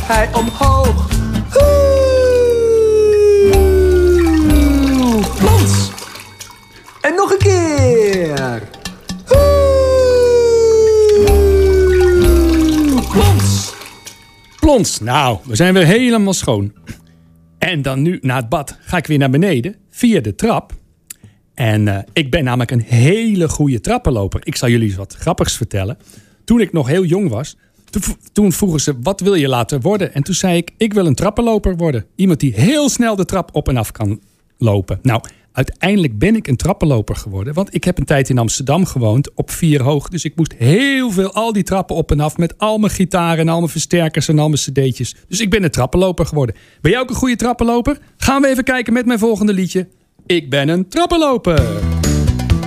hij omhoog. Plons. En nog een keer. Plons. Plons. Nou, we zijn weer helemaal schoon. En dan nu, na het bad, ga ik weer naar beneden via de trap. En ik ben namelijk een hele goede trappenloper. Ik zal jullie wat grappigs vertellen. Toen ik nog heel jong was, toen vroegen ze, wat wil je later worden? En toen zei ik wil een trappenloper worden. Iemand die heel snel de trap op en af kan lopen. Nou, uiteindelijk ben ik een trappenloper geworden. Want ik heb een tijd in Amsterdam gewoond, op 4 hoog. Dus ik moest heel veel, al die trappen op en af, met al mijn gitaren en al mijn versterkers en al mijn cd'tjes. Dus ik ben een trappenloper geworden. Ben jij ook een goede trappenloper? Gaan we even kijken met mijn volgende liedje. Ik ben een trappenloper.